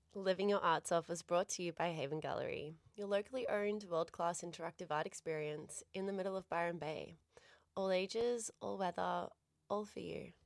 Living Your Arts Off was brought to you by Haven Gallery, your locally owned world class interactive art experience in the middle of Byron Bay. All ages, all weather, all for you.